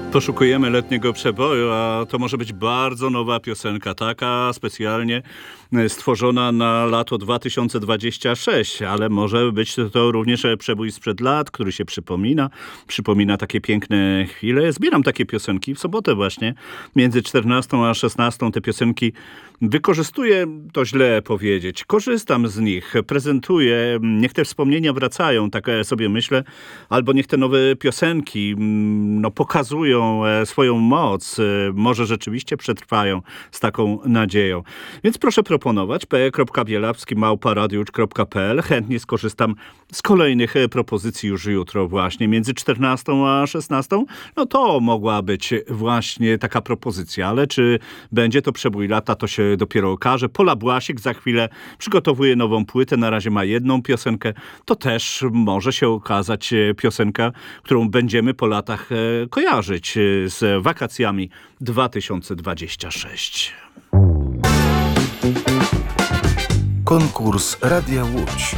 Poszukujemy letniego przeboju, a to może być bardzo nowa piosenka, taka specjalnie stworzona na lato 2026, ale może być to również przebój sprzed lat, który się przypomina takie piękne chwile. Zbieram takie piosenki w sobotę właśnie, między 14 a 16 te piosenki wykorzystuję, to źle powiedzieć, korzystam z nich, prezentuję, niech te wspomnienia wracają, tak sobie myślę, albo niech te nowe piosenki pokazują swoją moc, może rzeczywiście przetrwają z taką nadzieją. Więc proszę proponować p.bielawski@radiusz.pl. Chętnie skorzystam z kolejnych propozycji już jutro właśnie, między 14 a 16. No to mogła być właśnie taka propozycja, ale czy będzie to przebój lata, to się dopiero okaże. Pola Błasik za chwilę przygotowuje nową płytę, na razie ma jedną piosenkę. To też może się okazać piosenka, którą będziemy po latach kojarzyć z wakacjami 2026. Konkurs Radia Łódź.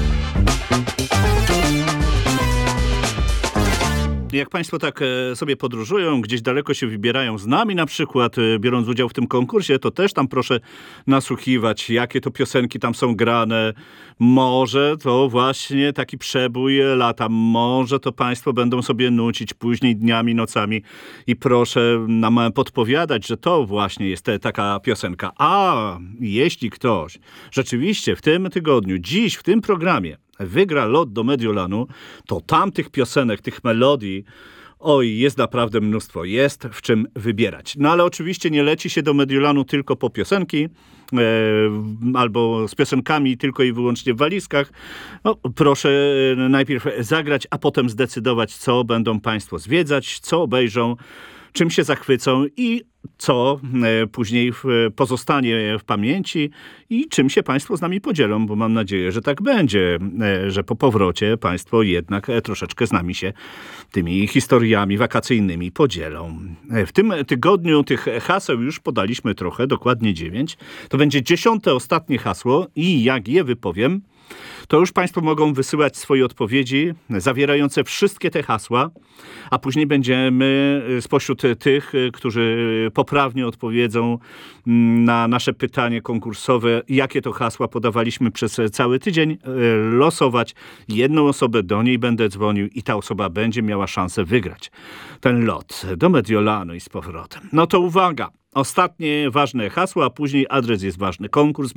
Jak państwo tak sobie podróżują, gdzieś daleko się wybierają z nami na przykład, biorąc udział w tym konkursie, to też tam proszę nasłuchiwać, jakie to piosenki tam są grane. Może to właśnie taki przebój lata, może to państwo będą sobie nucić później dniami, nocami i proszę nam podpowiadać, że to właśnie jest taka piosenka. A jeśli ktoś rzeczywiście w tym tygodniu, dziś w tym programie wygra lot do Mediolanu, to tam tych piosenek, tych melodii, oj, jest naprawdę mnóstwo, jest w czym wybierać. No ale oczywiście nie leci się do Mediolanu tylko po piosenki, albo z piosenkami tylko i wyłącznie w walizkach. No, proszę najpierw zagrać, a potem zdecydować, co będą państwo zwiedzać, co obejrzą, czym się zachwycą i co później pozostanie w pamięci i czym się państwo z nami podzielą, bo mam nadzieję, że tak będzie, że po powrocie państwo jednak troszeczkę z nami się tymi historiami wakacyjnymi podzielą. W tym tygodniu tych haseł już podaliśmy trochę, dokładnie 9. To będzie 10. ostatnie hasło i jak je wypowiem, to już państwo mogą wysyłać swoje odpowiedzi zawierające wszystkie te hasła, a później będziemy spośród tych, którzy poprawnie odpowiedzą na nasze pytanie konkursowe, jakie to hasła podawaliśmy przez cały tydzień, losować jedną osobę, do niej będę dzwonił i ta osoba będzie miała szansę wygrać ten lot do Mediolanu i z powrotem. No to uwaga! Ostatnie ważne hasło, a później adres jest ważny. Konkurs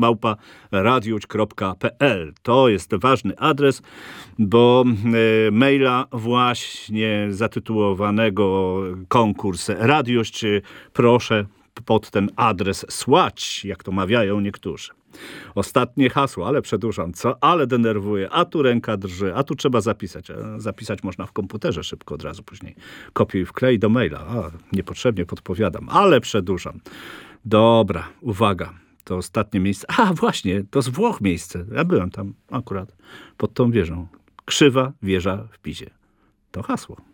@radiusz.pl. To jest ważny adres, bo maila właśnie zatytułowanego konkurs Radiusz proszę pod ten adres słać, jak to mawiają niektórzy. Ostatnie hasło, ale przedłużam, co? Ale denerwuje, a tu ręka drży, a tu trzeba zapisać. Zapisać można w komputerze szybko od razu, później kopiuj wklej do maila. Niepotrzebnie podpowiadam, ale przedłużam. Dobra, uwaga, to ostatnie miejsce. A właśnie, to z Włoch miejsce. Ja byłem tam akurat pod tą wieżą. Krzywa wieża w Pizie. To hasło.